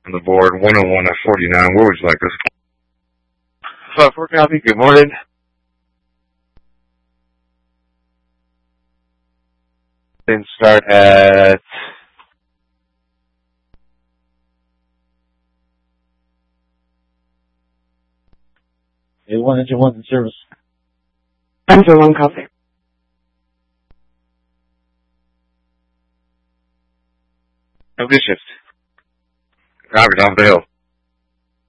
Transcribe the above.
on the board, 101 at 49. Where would you like us? 5-4 copy. Good morning. Then start at 1 engine 1 in service. Engine 1 copy. no good shift. Copy, top of the hill.